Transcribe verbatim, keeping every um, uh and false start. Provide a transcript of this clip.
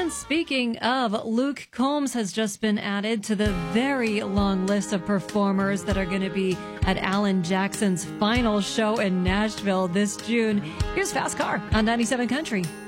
And speaking of, Luke Combs has just been added to the very long list of performers that are going to be at Alan Jackson's final show in Nashville this June. Here's Fast Car on ninety-seven Country.